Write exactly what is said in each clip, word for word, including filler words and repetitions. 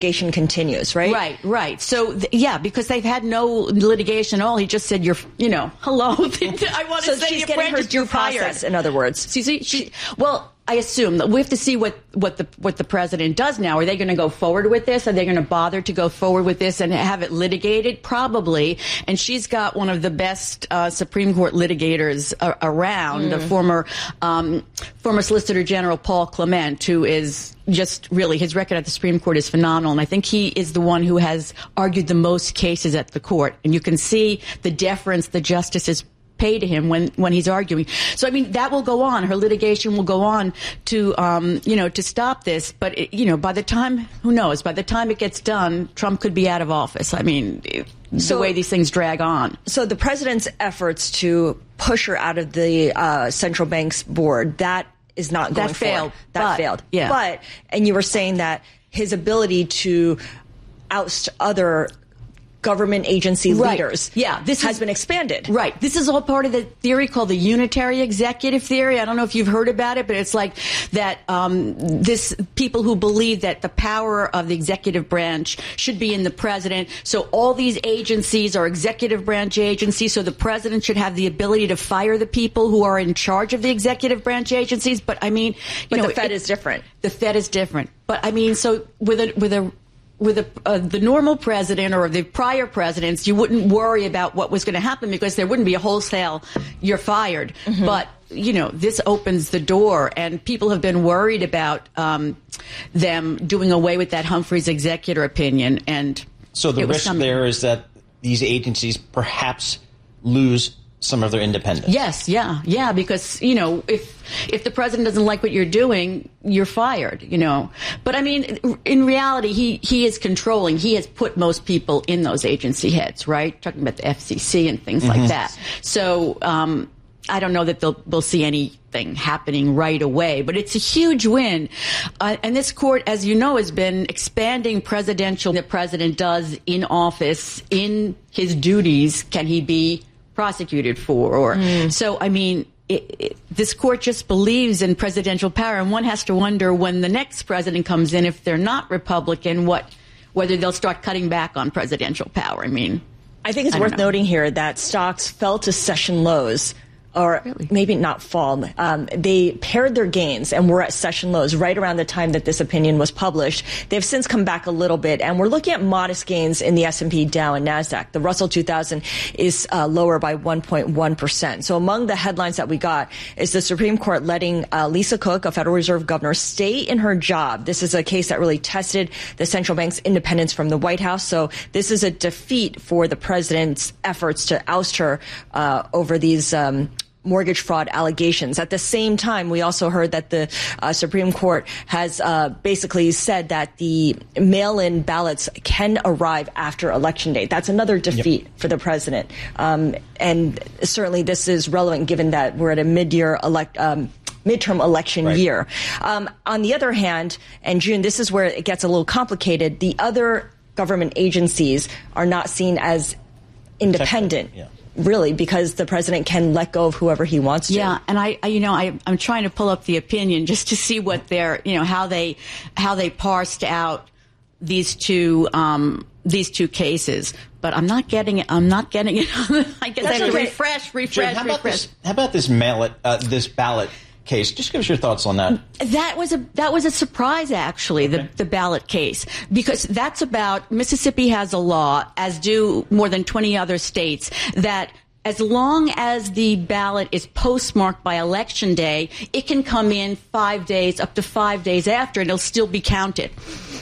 litigation continues, right? Right, right. So, th- yeah, because they've had no litigation at all. He just said, you're, you know, hello. I want to so say she's your getting friend her is due fired. process, in other words. See, see, she, well, I assume that we have to see what, what the what the president does now. Are they going to go forward with this? Are they going to bother to go forward with this and have it litigated? Probably. And she's got one of the best uh, Supreme Court litigators uh, around, mm. the former um, former Solicitor General Paul Clement, who is just really, his record at the Supreme Court is phenomenal. And I think he is the one who has argued the most cases at the court. And you can see the deference the justices pay to him when, when he's arguing. So, I mean, that will go on. Her litigation will go on to, um, you know, to stop this. But, it, you know, by the time, who knows, by the time it gets done, Trump could be out of office. I mean, so, the way these things drag on. So the president's efforts to push her out of the uh, central bank's board, that is not going that failed. forward. That but, failed. Yeah. But, and you were saying that his ability to oust other government agency right. leaders yeah, this has is, been expanded. Right. This is all part of the theory called the unitary executive theory. I don't know if you've heard about it, but it's like that um, this people who believe that the power of the executive branch should be in the president. So all these agencies are executive branch agencies. So the president should have the ability to fire the people who are in charge of the executive branch agencies. But I mean, you but know, the Fed it, is different. The Fed is different. But I mean, so with a with a With a, uh, the normal president or the prior presidents, you wouldn't worry about what was going to happen because there wouldn't be a wholesale, you're fired. Mm-hmm. But, you know, this opens the door, and people have been worried about um, them doing away with that Humphreys executor opinion. And so the risk something. there is that these agencies perhaps lose some of their independence. Yes, yeah, yeah, because, you know, if if the president doesn't like what you're doing, you're fired, you know. But, I mean, in reality, he, he is controlling. He has put most people in those agency heads, right? Talking about the F C C and things mm-hmm. like that. So um, I don't know that they'll, we'll see anything happening right away, but it's a huge win. Uh, and this court, as you know, has been expanding presidential. The president does in office, in his duties, can he be prosecuted for, or mm. so I mean it, it, this court just believes in presidential power, and one has to wonder when the next president comes in, if they're not Republican, what whether they'll start cutting back on presidential power. I mean, I think it's I worth know. noting here that stocks fell to session lows, or really? maybe not fall. Um, they paired their gains and were at session lows right around the time that this opinion was published. They've since come back a little bit, and we're looking at modest gains in the S and P, Dow, and NASDAQ. The Russell two thousand is uh, lower by one point one percent. So among the headlines that we got is the Supreme Court letting uh, Lisa Cook, a Federal Reserve governor, stay in her job. This is a case that really tested the central bank's independence from the White House. So this is a defeat for the president's efforts to oust her uh, over these um mortgage fraud allegations. At the same time, we also heard that the uh, Supreme Court has uh, basically said that the mail-in ballots can arrive after Election Day. That's another defeat yep. for the president. Um, and certainly this is relevant given that we're at a mid-year elect um, midterm election right. year. Um, on the other hand, and June, this is where it gets a little complicated. The other government agencies are not seen as independent. Yeah. Really, because the president can let go of whoever he wants to. Yeah, and I, I you know, I, I'm trying to pull up the opinion just to see what they're, you know, how they, how they parsed out these two, um, these two cases. But I'm not getting it. I'm not getting it. I guess That's I have to okay. refresh, refresh, Jen, how refresh. About this, how about this ballot, uh, this ballot case? Just give us your thoughts on that. That was a that was a surprise, actually, okay. the the ballot case, because that's about Mississippi has a law, as do more than twenty other states, that as long as the ballot is postmarked by Election Day, it can come in five days, up to five days after, and it'll still be counted.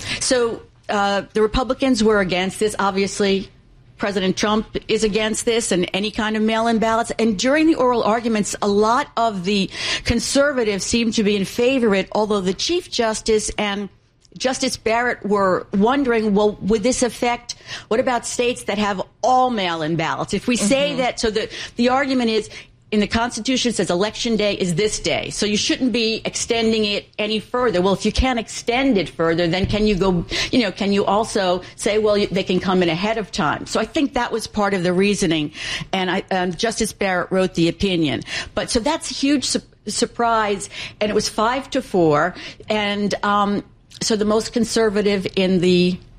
So uh, the Republicans were against this, obviously. President Trump is against this and any kind of mail-in ballots. And during the oral arguments, a lot of the conservatives seemed to be in favor of it, although the Chief Justice and Justice Barrett were wondering, well, would this affect, what about states that have all mail-in ballots? If we say mm-hmm. that, so the, the argument is, in the Constitution, it says Election Day is this day, so you shouldn't be extending it any further. Well, if you can't extend it further, then can you go, you know, can you also say, well, they can come in ahead of time? So I think that was part of the reasoning, and I, um, Justice Barrett wrote the opinion. But so that's a huge su- surprise, and it was five to four, and um, so the most conservative in the